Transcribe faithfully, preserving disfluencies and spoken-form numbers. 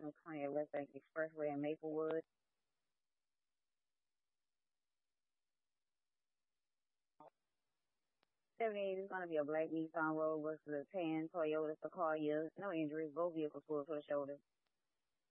on twentieth West Bank Expressway in Maplewood. seventy-eight is going to be a black Nissan Rogue versus a tan Toyota Sequoia. No injuries. Both vehicles pulled for the shoulder.